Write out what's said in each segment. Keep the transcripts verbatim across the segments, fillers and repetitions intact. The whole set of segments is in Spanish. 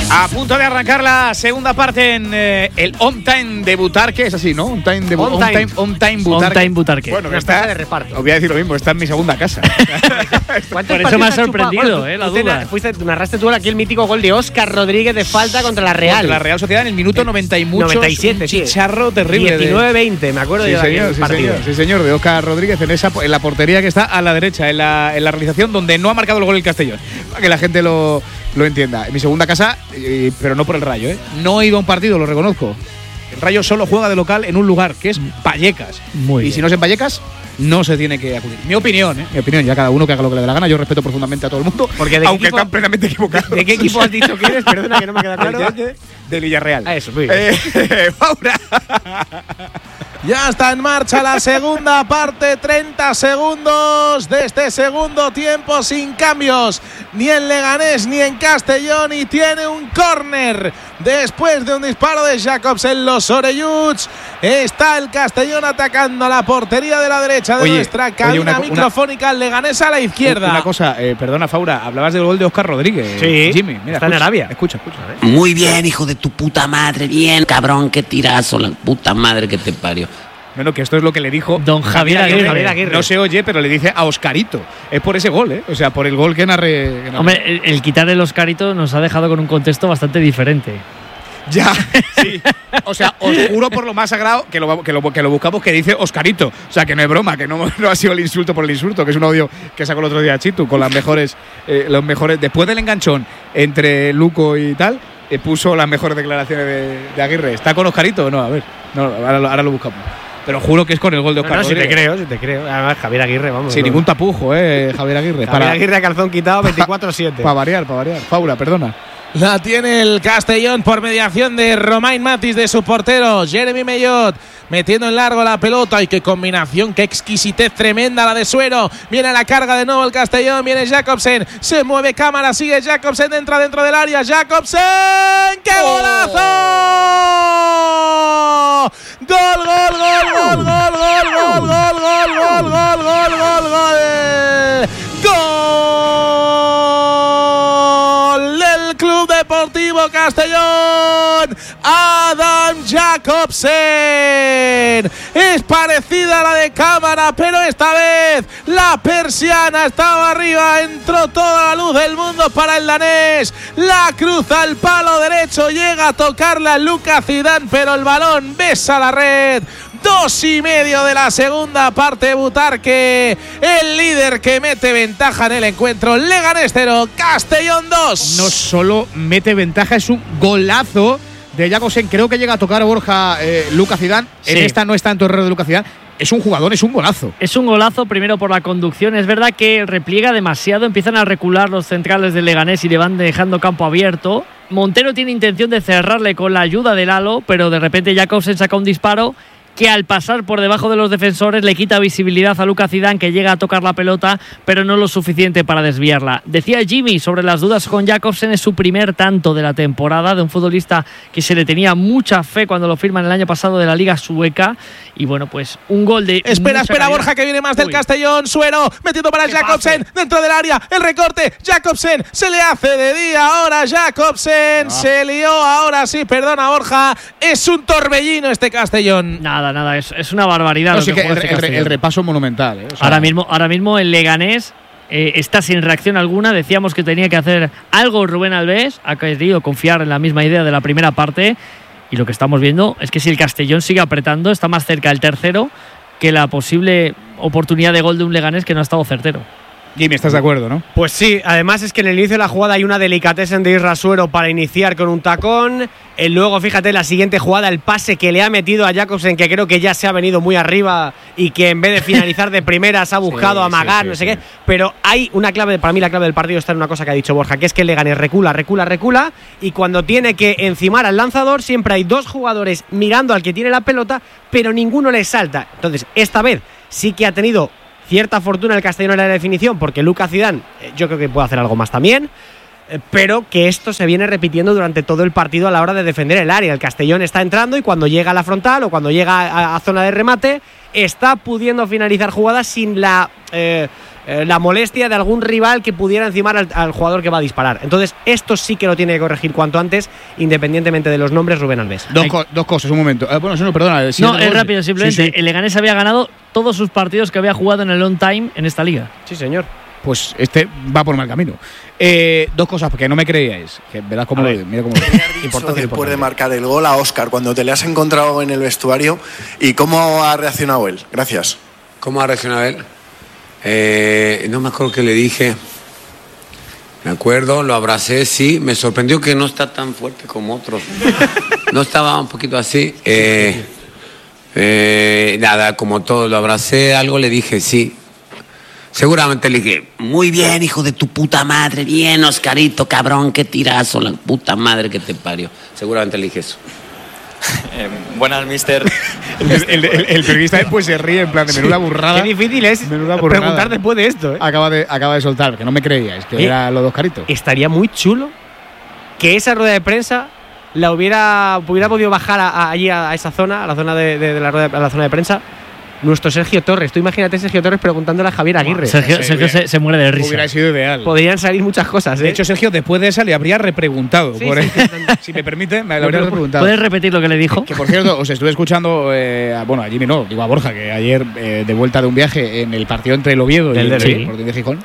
A punto de arrancar la segunda parte en eh, el On Time de Butarque, es así, ¿no? On Time de On on time. time, on time Butarque. On Time Butarque. Bueno, que Una está empresa de reparto. Os voy a decir lo mismo, está en mi segunda casa. Por eso me ha sorprendido, eh, la Fuiste, duda. fuiste, narraste tú aquí el mítico gol de Óscar Rodríguez de falta contra la Real. Contra la Real Sociedad en el minuto noventa y muchos. noventa y siete, un sí. chicharro terrible. diecinueve veinte, me acuerdo Sí, yo de señor, aquel sí, partido. señor, sí, señor, de Óscar Rodríguez en, esa, en la portería que está a la derecha, en la, en la realización donde no ha marcado el gol el Castellón. Para que la gente lo, lo entienda. En mi segunda casa, eh, pero no por el Rayo, ¿eh? No he ido a un partido, lo reconozco. El Rayo solo juega de local en un lugar, que es Vallecas. Muy y bien. si no es en Vallecas, no se tiene que acudir. Mi opinión, ¿eh? Mi opinión, ya cada uno que haga lo que le dé la gana. Yo respeto profundamente a todo el mundo, Porque ¿de aunque qué equipo- están plenamente equivocados. ¿De qué equipo has dicho que eres? Perdona que no me queda claro. De Villarreal. Ah, eso, muy bien. Eh, Paula. Ya está en marcha la segunda parte, treinta segundos de este segundo tiempo sin cambios, ni en Leganés ni en Castellón, y tiene un córner después de un disparo de Jacobsen. Los Orelluts, está el Castellón atacando a la portería de la derecha de Oye, nuestra oye, cabina una co- una- microfónica, el Leganés a la izquierda. Una cosa, eh, perdona, Faura, hablabas del gol de Óscar Rodríguez. Sí, Jimmy, mira, está en escucha, Arabia. Escucha, escucha. Muy bien, hijo de tu puta madre. Bien, cabrón, qué tirazo, la puta madre que te parió. Bueno, que esto es lo que le dijo Don Javier Aguirre. Javier Aguirre. No se oye, pero le dice a Oscarito. Es por ese gol, ¿eh? O sea, por el gol que narre. que narre. Hombre, el, el quitar el Oscarito nos ha dejado con un contexto bastante diferente. Ya, sí. O sea, os juro por lo más sagrado que lo, que lo, que lo buscamos, que dice Oscarito. O sea, que no es broma, que no, no ha sido el insulto por el insulto, que es un audio que sacó el otro día Chitu con las mejores, eh, los mejores. Después del enganchón entre Luco y tal, eh, puso las mejores declaraciones de, de Aguirre. ¿Está con Oscarito o no? A ver, no, ahora, lo- ahora lo buscamos. Pero juro que es con el gol de No, Oscar no, si te Rodríguez. creo, si te creo. Además, Javier Aguirre, vamos. Sin no. ningún tapujo, eh, Javier Aguirre. Javier Aguirre a calzón quitado veinticuatro siete. Para variar, para variar. Paula, perdona. La tiene el Castellón por mediación de Romain Matis, de su portero Jeremy Mellot, metiendo en largo la pelota. Y qué combinación, qué exquisitez tremenda la de Suero. Viene la carga de nuevo el Castellón, viene Jacobsen, se mueve cámara, sigue Jacobsen, entra dentro del área. Jacobsen, ¡qué golazo! Gol, gol, gol, gol, gol, gol, gol, gol, gol, gol, gol, gol, gol, gol. Gol del Club Deportivo Castellón. Adam Jacobsen. Es parecida a la de cámara, pero esta vez la persiana estaba arriba. Entró toda la luz del mundo para el danés. La cruza al palo derecho, llega a tocarla Lucas Zidane, pero el balón besa la red. Dos y medio de la segunda parte, Butarque, el líder que mete ventaja en el encuentro. Leganés cero, Castellón dos. No solo mete ventaja, es un golazo de Jacobsen. Creo que llega a tocar a Borja eh, Lucas Zidane. Sí. En esta no está en tu error de Lucas Zidane. Es un jugador, es un golazo. Es un golazo, primero por la conducción. Es verdad que repliega demasiado, empiezan a recular los centrales del Leganés y le van dejando campo abierto. Montero tiene intención de cerrarle con la ayuda del halo, pero de repente Jacobsen saca un disparo que al pasar por debajo de los defensores le quita visibilidad a Lucas Zidane, que llega a tocar la pelota, pero no lo suficiente para desviarla. Decía Jimmy sobre las dudas con Jacobsen, es su primer tanto de la temporada, de un futbolista que se le tenía mucha fe cuando lo firman el año pasado de la Liga Sueca. Y bueno, pues un gol de. Espera, mucha espera, calidad. Borja, que viene más del Uy. Castellón. Suero, metiendo para ¡Qué Jacobsen, pase! dentro del área, el recorte. Jacobsen, se le hace de día ahora. Jacobsen, No. se lió ahora, sí, perdona, Borja. Es un torbellino este Castellón. Nada, nada, es, es una barbaridad. No, lo sí que que juega el, este el- Castellón. el repaso monumental. eh. O sea, Ahora mismo, ahora mismo el Leganés eh, está sin reacción alguna. Decíamos que tenía que hacer algo Rubén Alves. Ha querido confiar en la misma idea de la primera parte. Y lo que estamos viendo es que si el Castellón sigue apretando, está más cerca el tercero que la posible oportunidad de gol de un Leganés que no ha estado certero. Jimmy, ¿estás de acuerdo, no? Pues sí, además es que en el inicio de la jugada hay una delicatessen de Isra Suero para iniciar con un tacón. Eh, luego, fíjate, la siguiente jugada, el pase que le ha metido a Jacobsen, que creo que ya se ha venido muy arriba y que en vez de finalizar de primeras ha buscado Sí, amagar, sí, sí, no sé sí. qué. Pero hay una clave, para mí la clave del partido está en una cosa que ha dicho Borja, que es que el Leganés recula, recula, recula, y cuando tiene que encimar al lanzador, siempre hay dos jugadores mirando al que tiene la pelota, pero ninguno le salta. Entonces, esta vez sí que ha tenido cierta fortuna el Castellón en la definición, porque Lucas Zidane eh, yo creo que puede hacer algo más también, eh, pero que esto se viene repitiendo durante todo el partido a la hora de defender el área. El Castellón está entrando y cuando llega a la frontal o cuando llega a, a zona de remate está pudiendo finalizar jugadas sin la eh, eh, la molestia de algún rival que pudiera encimar al, al jugador que va a disparar. Entonces, esto sí que lo tiene que corregir cuanto antes, independientemente de los nombres, Rubén Alves. Dos, co- dos cosas, un momento. Eh, bueno, eso no, perdona. No, es rápido, simplemente. Sí, sí. El Leganés había ganado todos sus partidos que había jugado en el on time en esta liga. Sí, señor. Pues este va por mal camino. Eh, dos cosas, porque no me creíais. Que verás cómo lo, mira cómo lo importante después de marcar el gol a Óscar, cuando te le has encontrado en el vestuario, ¿y cómo ha reaccionado él? Gracias. ¿Cómo ha reaccionado él? Eh, no me acuerdo qué le dije. Me acuerdo, lo abracé, sí. Me sorprendió que no está tan fuerte como otros. No estaba un poquito así. Eh, eh, nada, como todo, lo abracé, algo le dije, sí. Seguramente le dije, muy bien, hijo de tu puta madre, bien, Oscarito, cabrón, qué tirazo, la puta madre que te parió. Seguramente le dije eso. Eh, buenas, mister. el, el, el, el periodista después se ríe en plan de menuda burrada. Qué difícil es preguntar después de esto, ¿eh? Acaba de, acaba de soltar, que no me creíais, que eh, era lo de Oscarito. Estaría muy chulo que esa rueda de prensa la hubiera, hubiera podido bajar a, a, allí a, a esa zona, a la zona de, de, de la rueda, a la zona de prensa. Nuestro Sergio Torres. Tú imagínate Sergio Torres preguntándole a Javier Aguirre. Sergio, Sergio hubiera, se, se muere de risa. Hubiera sido ideal. Podrían salir muchas cosas, ¿eh? De hecho, Sergio, después de esa le habría repreguntado. Sí, por sí, sí. Si me permite, me lo habría repreguntado. ¿Puedes repetir lo que le dijo? Que, que por cierto, os estuve escuchando, eh, a, bueno, a Jimmy no, digo a Borja, que ayer, eh, de vuelta de un viaje en el partido entre el Oviedo y el Sporting de Gijón,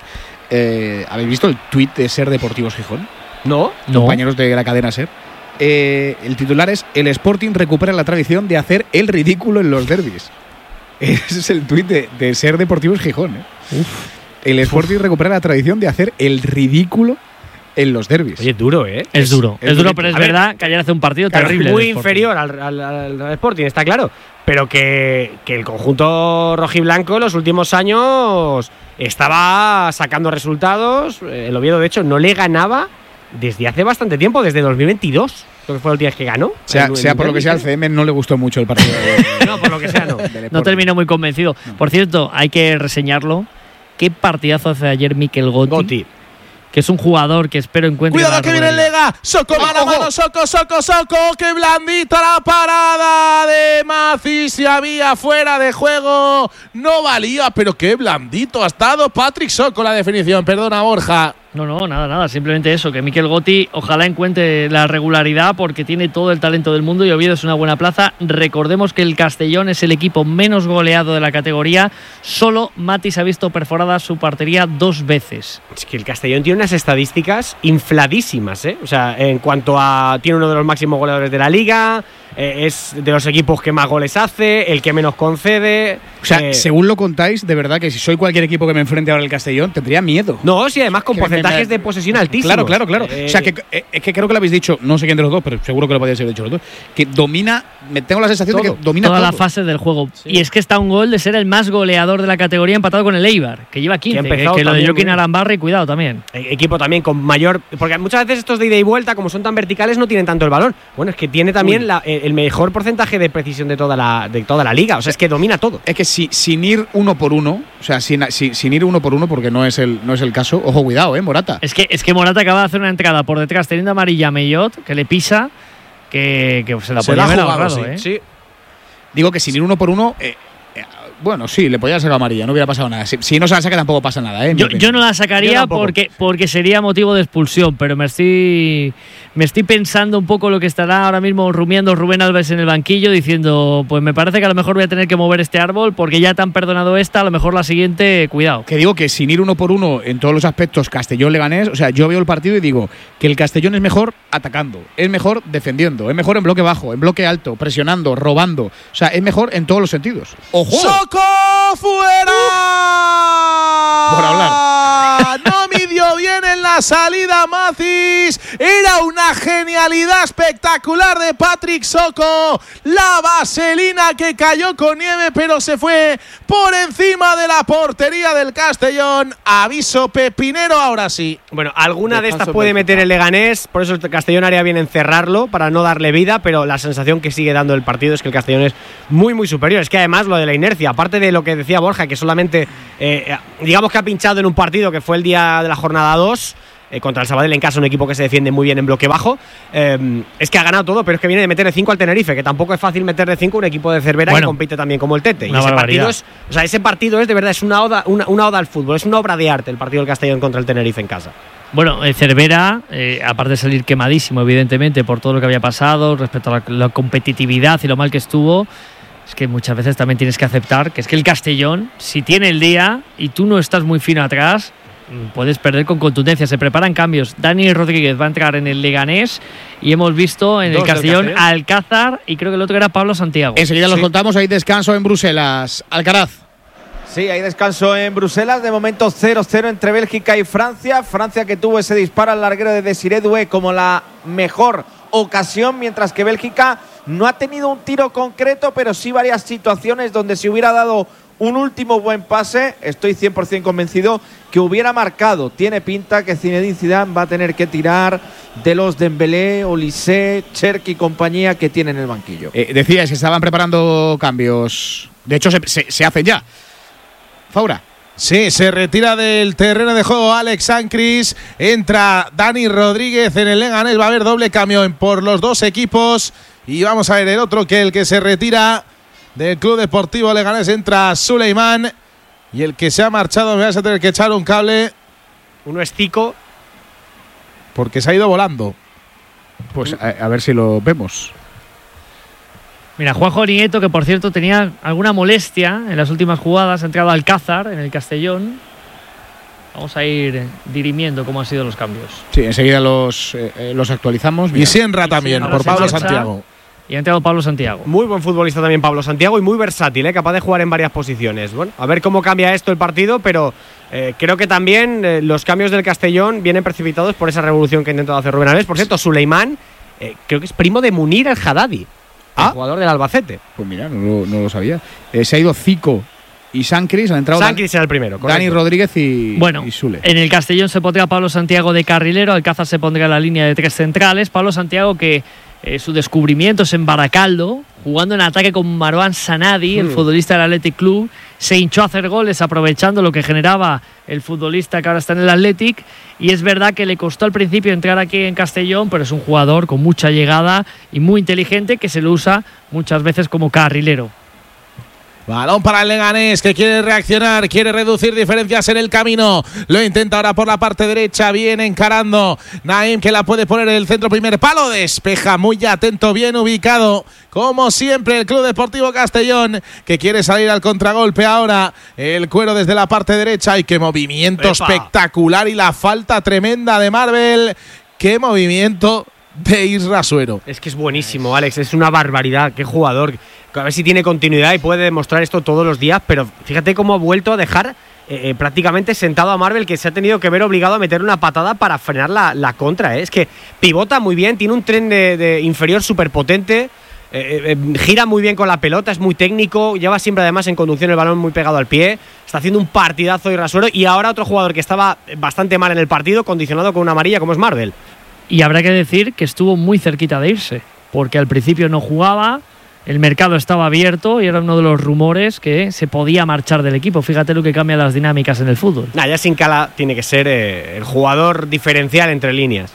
eh, ¿habéis visto el tuit de Ser Deportivos Gijón? No. Compañeros de la cadena Ser. Eh, el titular es: el Sporting recupera la tradición de hacer el ridículo en los derbis. Ese es el tuit de, de Ser Deportivos Gijón. ¿eh? Uf. El Sporting Uf. recupera la tradición de hacer el ridículo en los derbis. Oye, es duro, ¿eh? Es, es duro, es, es duro, pero es verdad ver, que ayer hace un partido claro, terrible. Muy inferior al, al, al, al Sporting, está claro. Pero que, que el conjunto rojiblanco en los últimos años estaba sacando resultados. El Oviedo, de hecho, no le ganaba desde hace bastante tiempo, desde dos mil veintidós. Lo que fue el día que ganó. Sea, el, sea el por lo que sea, al C M no le gustó mucho el partido. De, no, por lo que sea, no. No terminó muy convencido. No. Por cierto, hay que reseñarlo. Qué partidazo hace ayer Mikel Gotti. Gotti. Que es un jugador que espero encuentre. Cuidado que viene el Lega. Soco, mano a mano, Soco, Soco, Soco. Qué blandita la parada de Macis. Si había fuera de juego, no valía, pero qué blandito ha estado Patrick Soco la definición. Perdona, Borja. No, no, nada, nada. Simplemente eso, que Mikel Gotti ojalá encuentre la regularidad porque tiene todo el talento del mundo y Oviedo es una buena plaza. Recordemos que el Castellón es el equipo menos goleado de la categoría. Solo Matis ha visto perforada su portería dos veces. Es que el Castellón tiene unas estadísticas infladísimas, ¿eh? O sea, en cuanto a… tiene uno de los máximos goleadores de la liga… Eh, es de los equipos que más goles hace, el que menos concede. O sea, eh, según lo contáis, de verdad que si soy cualquier equipo que me enfrente ahora el Castellón, tendría miedo. No, sí, además con que porcentajes me, me, de posesión altísimos. Claro, claro, claro. Eh, o sea, que eh, es que creo que lo habéis dicho, no sé quién de los dos, pero seguro que lo podéis haber dicho los dos, que domina, me tengo la sensación todo, de que domina toda todo. la fase del juego. Sí. Y es que está un gol de ser el más goleador de la categoría empatado con el Eibar, que lleva quince, que, que, que lo de Joaquín Arambarri, cuidado también. El equipo también con mayor… Porque muchas veces estos de ida y vuelta, como son tan verticales, no tienen tanto el balón. Bueno, es que tiene también la, el mejor porcentaje de precisión de toda la de toda la liga, o sea, es que domina todo. Es que si, sin ir uno por uno, o sea, sin, sin, sin ir uno por uno, porque no es el no es el caso, ojo, cuidado, eh, Morata. Es que es que Morata acaba de hacer una entrada por detrás teniendo amarilla a Mellot, que le pisa, que, que se la podía haber ahorrado, sí, eh. Sí. Digo que sin ir uno por uno, eh, eh, bueno, sí, le podía sacar amarilla, no hubiera pasado nada. Si, si no se la saca tampoco pasa nada, eh. Yo, yo no la sacaría porque porque sería motivo de expulsión, pero me estoy me estoy pensando un poco lo que estará ahora mismo rumiando Rubén Alves en el banquillo, diciendo, pues me parece que a lo mejor voy a tener que mover este árbol porque ya te han perdonado esta, a lo mejor la siguiente, cuidado. Que digo que sin ir uno por uno en todos los aspectos Castellón-Leganés, o sea, yo veo el partido y digo que el Castellón es mejor atacando, es mejor defendiendo, es mejor en bloque bajo, en bloque alto, presionando, robando, o sea, es mejor en todos los sentidos. ¡Ojo! ¡Soco fuera! Uh, por hablar. No midió bien en la salida Macis. Era una genialidad espectacular de Patrick Soco. La vaselina que cayó con nieve, pero se fue por encima de la portería del Castellón. Aviso pepinero, ahora sí. Bueno, alguna de estas puede meter el Leganés, por eso el Castellón haría bien encerrarlo para no darle vida, pero la sensación que sigue dando el partido es que el Castellón es muy, muy superior. Es que además lo de la inercia, aparte de lo que decía Borja, que solamente, eh, digamos que ha pinchado en un partido que fue el día de la jornada dos, eh, contra el Sabadell en casa, un equipo que se defiende muy bien en bloque bajo. Eh, es que ha ganado todo, pero es que viene de meterle cinco al Tenerife, que tampoco es fácil meterle cinco a un equipo de Cervera bueno, que compite también como el Tete. Y ese partido es, o sea, ese partido es de verdad, es una oda, una, una oda al fútbol, es una obra de arte el partido del Castellón contra el Tenerife en casa. Bueno, eh, Cervera, eh, aparte de salir quemadísimo, evidentemente, por todo lo que había pasado respecto a la, la competitividad y lo mal que estuvo, es que muchas veces también tienes que aceptar que es que el Castellón, si tiene el día y tú no estás muy fino atrás, puedes perder con contundencia. Se preparan cambios. Dani Rodríguez va a entrar en el Leganés y hemos visto en Dos el Castellón a Alcázar y creo que el otro era Pablo Santiago. Enseguida sí. los contamos, hay descanso en Bruselas. Alcaraz. Sí, hay descanso en Bruselas. De momento cero cero entre Bélgica y Francia. Francia que tuvo ese disparo al larguero de Desiré Doué como la mejor ocasión, mientras que Bélgica no ha tenido un tiro concreto, pero sí varias situaciones donde si hubiera dado un último buen pase, estoy cien por ciento convencido que hubiera marcado. Tiene pinta que Zinedine Zidane va a tener que tirar de los Dembélé, Olise, Cherki y compañía que tienen en el banquillo. Eh, decías que estaban preparando cambios. De hecho, se, se, se hacen ya. Faura. Sí, se retira del terreno de juego Alex Sancris. Entra Dani Rodríguez en el Leganés. Va a haber doble cambio por los dos equipos. Y vamos a ver el otro, que el que se retira del Club Deportivo Leganés. Entra Suleiman. Y el que se ha marchado, me vas a tener que echar un cable. Uno es Tico. Porque se ha ido volando. Pues a, a ver si lo vemos. Mira, Juanjo Nieto, que por cierto tenía alguna molestia en las últimas jugadas, ha entrado Alcázar en el Castellón. Vamos a ir dirimiendo cómo han sido los cambios. Sí, enseguida los, eh, los actualizamos. Mira. Y Sienra también, y por Pablo Santiago. Y ha entrado Pablo Santiago. Muy buen futbolista también Pablo Santiago y muy versátil, ¿eh? Capaz de jugar en varias posiciones. Bueno, a ver cómo cambia esto el partido, pero eh, creo que también eh, los cambios del Castellón vienen precipitados por esa revolución que ha intentado hacer Rubén Alves. Por cierto, Suleiman, eh, creo que es primo de Munir el Haddadi. El ¿Ah? jugador del Albacete. Pues mira, no lo, no lo sabía. Eh, se ha ido Zico y Sancris. Han entrado Sancris era el primero, correcto. Dani Rodríguez y, bueno, y Sule. En el Castellón se pondrá Pablo Santiago de carrilero. Alcázar se pondrá en la línea de tres centrales. Pablo Santiago, que eh, su descubrimiento es en Baracaldo, jugando en ataque con Marwan Sanadi, hmm. el futbolista del Athletic Club. Se hinchó a hacer goles aprovechando lo que generaba el futbolista que ahora está en el Athletic. Y es verdad que le costó al principio entrar aquí en Castellón, pero es un jugador con mucha llegada y muy inteligente, que se lo usa muchas veces como carrilero. Balón para el Leganés, que quiere reaccionar, quiere reducir diferencias en el camino. Lo intenta ahora por la parte derecha, viene encarando Naim, que la puede poner en el centro, primer palo, despeja muy atento, bien ubicado. Como siempre el Club Deportivo Castellón, que quiere salir al contragolpe ahora. El Cuero desde la parte derecha, y qué movimiento ¡Epa! Espectacular, y la falta tremenda de Marvel. Qué movimiento de Isra Suero. Es que es buenísimo, Alex, es una barbaridad, qué jugador. A ver si tiene continuidad y puede demostrar esto todos los días, pero fíjate cómo ha vuelto a dejar eh, eh, prácticamente sentado a Marvel, que se ha tenido que ver obligado a meter una patada para frenar la, la contra. ¿eh? Es que pivota muy bien, tiene un tren de, de inferior súper potente, eh, eh, gira muy bien con la pelota, es muy técnico, lleva siempre además en conducción el balón muy pegado al pie, está haciendo un partidazo de Rasuero. Y ahora otro jugador que estaba bastante mal en el partido, condicionado con una amarilla, como es Marvel. Y habrá que decir que estuvo muy cerquita de irse, porque al principio no jugaba. El mercado estaba abierto y era uno de los rumores que se podía marchar del equipo. Fíjate lo que cambia las dinámicas en el fútbol. Nah, ya Sin Cala tiene que ser eh, el jugador diferencial entre líneas.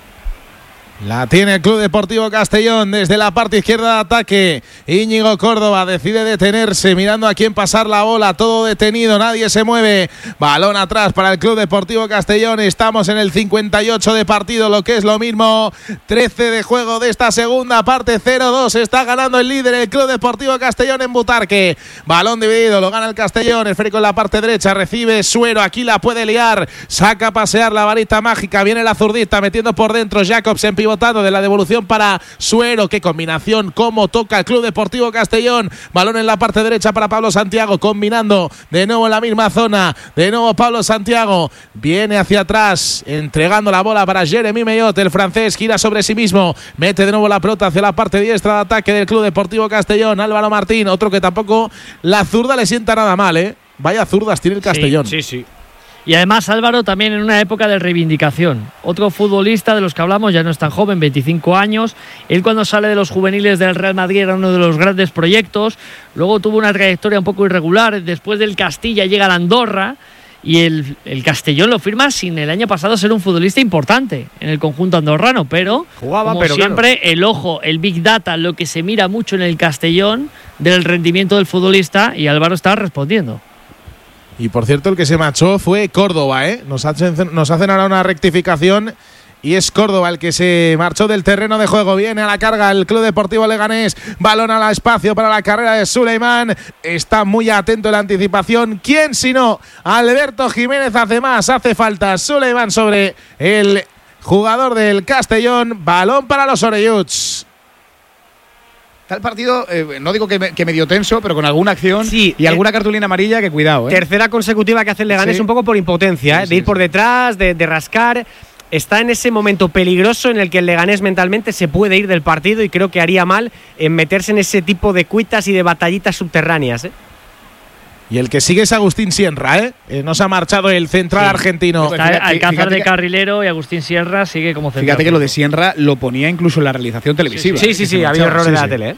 La tiene el Club Deportivo Castellón desde la parte izquierda de ataque. Íñigo Córdoba decide detenerse, mirando a quién pasar la bola. Todo detenido, nadie se mueve. Balón atrás para el Club Deportivo Castellón. Estamos en el cincuenta y ocho de partido, lo que es lo mismo. trece de juego de esta segunda parte. cero dos. Está ganando el líder, el Club Deportivo Castellón, en Butarque. Balón dividido, lo gana el Castellón. Esférico en la parte derecha, recibe Suero. Aquí la puede liar. Saca a pasear la varita mágica. Viene la zurdita metiendo por dentro. Jacobs en pivote de la devolución para Suero. Qué combinación, cómo toca el Club Deportivo Castellón. Balón en la parte derecha para Pablo Santiago, combinando de nuevo en la misma zona. De nuevo Pablo Santiago viene hacia atrás, entregando la bola para Jeremy Mellot. El francés gira sobre sí mismo, mete de nuevo la pelota hacia la parte diestra de ataque del Club Deportivo Castellón. Álvaro Martín, otro que tampoco la zurda le sienta nada mal, ¿eh? Vaya zurdas tiene el Castellón. Sí, sí, sí. Y además Álvaro también en una época de reivindicación. Otro futbolista de los que hablamos, ya no es tan joven, veinticinco años. Él cuando sale de los juveniles del Real Madrid era uno de los grandes proyectos. Luego tuvo una trayectoria un poco irregular. Después del Castilla llega a la Andorra. Y el, el Castellón lo firma sin el año pasado ser un futbolista importante en el conjunto andorrano, pero jugaba, como pero siempre, claro. el ojo, el Big Data, lo que se mira mucho en el Castellón del rendimiento del futbolista, y Álvaro está respondiendo. Y por cierto, el que se marchó fue Córdoba, ¿eh? Nos hacen, nos hacen ahora una rectificación. Y es Córdoba el que se marchó del terreno de juego. Viene a la carga el Club Deportivo Leganés. Balón al espacio para la carrera de Suleimán. Está muy atento en la anticipación. ¿Quién si no? Alberto Jiménez hace más. Hace falta Suleimán sobre el jugador del Castellón. Balón para los Orelluts. Está el partido, eh, no digo que, me, que medio tenso, pero con alguna acción sí, y alguna eh, cartulina amarilla que cuidado. ¿eh? Tercera consecutiva que hace el Leganés, sí. Un poco por impotencia, sí, ¿eh? de sí, ir por detrás, de, de rascar. Está en ese momento peligroso en el que el Leganés mentalmente se puede ir del partido y creo que haría mal en meterse en ese tipo de cuitas y de batallitas subterráneas. ¿eh? Y el que sigue es Agustín Sierra, ¿eh? eh no se ha marchado el central sí. argentino. Está Alcázar de carrilero y Agustín Sierra sigue como central. Fíjate que lo de Sierra lo ponía incluso en la realización televisiva. Sí, sí, sí, sí, sí ha habido errores sí, de la sí. tele, ¿eh?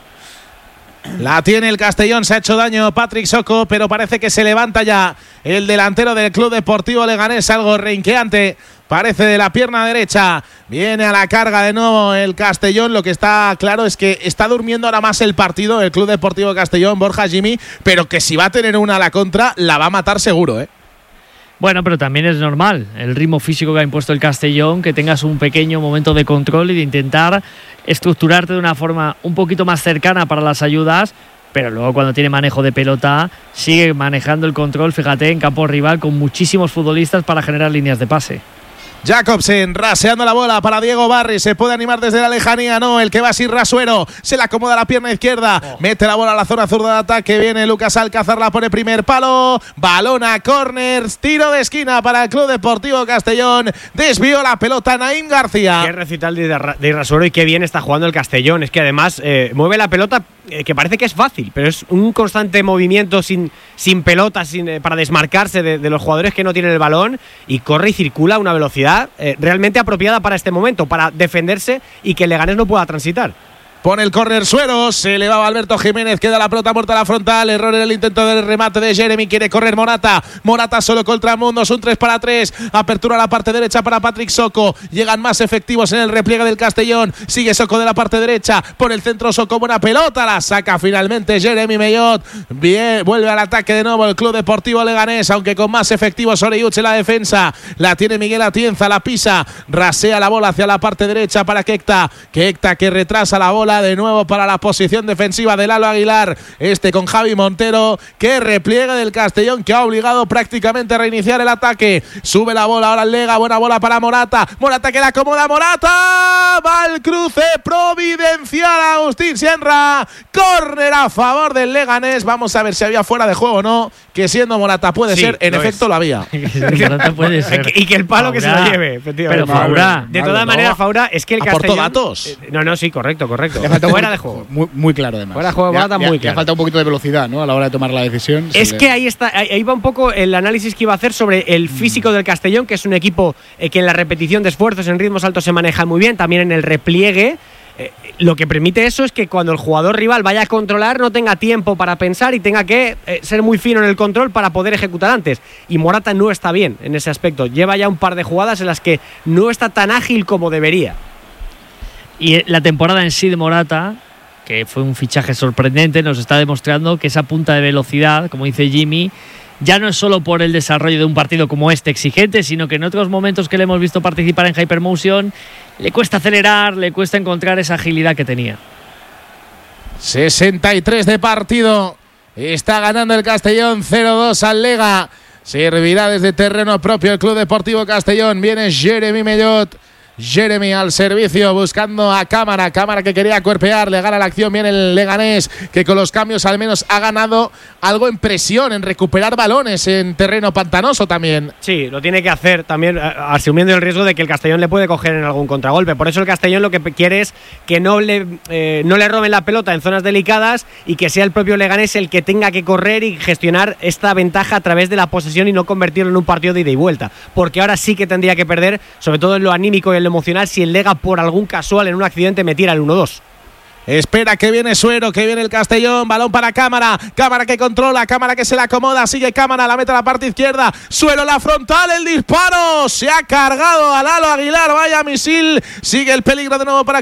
La tiene el Castellón, se ha hecho daño Patrick Soko, pero parece que se levanta ya el delantero del Club Deportivo Leganés, algo renqueante, parece de la pierna derecha. Viene a la carga de nuevo el Castellón. Lo que está claro es que está durmiendo ahora más el partido el Club Deportivo Castellón, Borja, Jimmy, pero que si va a tener una a la contra, la va a matar seguro, ¿eh? Bueno, pero también es normal el ritmo físico que ha impuesto el Castellón, que tengas un pequeño momento de control y de intentar estructurarte de una forma un poquito más cercana para las ayudas, pero luego cuando tiene manejo de pelota sigue manejando el control, fíjate, en campo rival con muchísimos futbolistas para generar líneas de pase. Jacobsen raseando la bola para Diego Barry, se puede animar desde la lejanía, no, el que va a ser Rasuero, se le acomoda la pierna izquierda, oh. mete la bola a la zona zurda de ataque, viene Lucas Alcázar, la pone primer palo, balón a córners, tiro de esquina para el Club Deportivo Castellón, desvió la pelota Naim García. Qué recital de, de Rasuero y qué bien está jugando el Castellón, es que además eh, mueve la pelota eh, que parece que es fácil, pero es un constante movimiento sin, sin pelota, sin, eh, para desmarcarse de, de los jugadores que no tienen el balón, y corre y circula a una velocidad Eh, realmente apropiada para este momento, para defenderse y que el Leganés no pueda transitar. Pone el córner Suero, se elevaba Alberto Jiménez, queda la pelota muerta a la frontal, error en el intento de remate de Jeremy, quiere correr Morata, Morata solo contra Mundos, un tres para tres, apertura a la parte derecha para Patrick Soko, llegan más efectivos en el repliegue del Castellón, sigue Soko de la parte derecha, por el centro Soko, buena pelota, la saca finalmente Jeremy Mellot, bien, vuelve al ataque de nuevo el Club Deportivo Leganés, aunque con más efectivos Orelluch en la defensa, la tiene Miguel Atienza, la pisa, rasea la bola hacia la parte derecha para Keita, Keita que retrasa la bola, de nuevo para la posición defensiva de Lalo Aguilar, este con Javi Montero, que repliega del Castellón, que ha obligado prácticamente a reiniciar el ataque, sube la bola ahora el Lega, buena bola para Morata, Morata que la acomoda, Morata, va al cruce providencial Agustín Sierra, córner a favor del Leganés, vamos a ver si había fuera de juego o no, que siendo Morata puede sí, ser, en efecto es. Lo había. Morata puede ser. Y que el palo Faura. Que se lo lleve, pero Faura. De todas maneras, Faura, es que el Castellón… ¿Aportó datos? Eh, no, no, sí, correcto, correcto. Le falta fuera de juego. Muy, muy claro, además. Fuera de juego, Morata, muy claro. Le falta un poquito de velocidad, ¿no? A la hora de tomar la decisión. Es que le... ahí está, ahí va un poco el análisis que iba a hacer sobre el físico mm. del Castellón, que es un equipo eh, que en la repetición de esfuerzos en ritmos altos se maneja muy bien, también en el repliegue. Eh, lo que permite eso es que cuando el jugador rival vaya a controlar no tenga tiempo para pensar y tenga que eh, ser muy fino en el control para poder ejecutar antes, y Morata no está bien en ese aspecto, lleva ya un par de jugadas en las que no está tan ágil como debería. Y la temporada en sí de Morata, que fue un fichaje sorprendente, nos está demostrando que esa punta de velocidad, como dice Jimmy, ya no es solo por el desarrollo de un partido como este exigente, sino que en otros momentos que le hemos visto participar en Hypermotion le cuesta acelerar, le cuesta encontrar esa agilidad que tenía. sesenta y tres de partido, está ganando el Castellón cero dos al Lega, servirá desde terreno propio el Club Deportivo Castellón, viene Jeremy Mellot, Jeremy al servicio buscando a Cámara, Cámara que quería cuerpear, le gana la acción, viene el Leganés que con los cambios al menos ha ganado algo en presión, en recuperar balones en terreno pantanoso también. Sí, lo tiene que hacer también asumiendo el riesgo de que el Castellón le puede coger en algún contragolpe, por eso el Castellón lo que quiere es que no le, eh, no le roben la pelota en zonas delicadas y que sea el propio Leganés el que tenga que correr y gestionar esta ventaja a través de la posesión y no convertirlo en un partido de ida y vuelta, porque ahora sí que tendría que perder, sobre todo en lo anímico y en lo emocional, si el Lega por algún casual en un accidente metiera el uno dos. Espera que viene Suero, que viene el Castellón. Balón para Cámara. Cámara que controla. Cámara que se la acomoda. Sigue Cámara. La mete a la parte izquierda. Suero la frontal. El disparo. Se ha cargado a Lalo Aguilar. Vaya misil. Sigue el peligro de nuevo para